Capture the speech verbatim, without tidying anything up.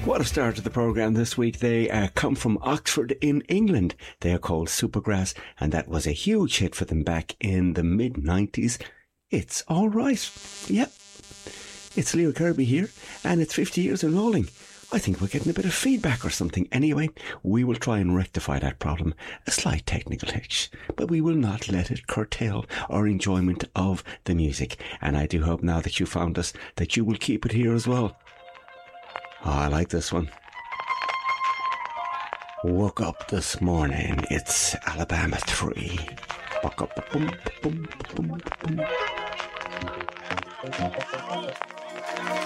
What a start to the programme this week. They uh, come from Oxford in England. They are called Supergrass, and that was a huge hit for them back in the mid nineties. It's all right. Yep. It's Leo Kirby here, and it's fifty years and rolling. I think we're getting a bit of feedback or something. Anyway, we will try and rectify that problem. A slight technical hitch, but we will not let it curtail our enjoyment of the music. And I do hope now that you found us that you will keep it here as well. Oh, I like this one. Woke up this morning, it's Alabama three. Woke up, boom, boom, boom, boom.